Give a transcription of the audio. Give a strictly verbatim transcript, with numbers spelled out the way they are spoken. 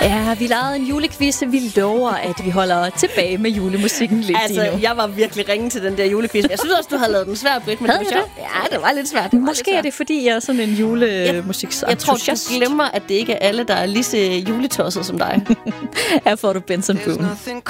Ja, vi lavede en julequiz, vi lover, at vi holder tilbage med julemusikken lidt altså, endnu. jeg var virkelig ringe til den der julequiz. Jeg synes også, du havde lavet den svær, Britt, men havde det var jeg sjovt. Ja, det var lidt svært. Det var Måske lidt svært. er det, fordi jeg er sådan en julemusik. Jeg, jeg tror, du glemmer, at det ikke er alle, der er lige så juletosset som dig. Her får du Benson Boone.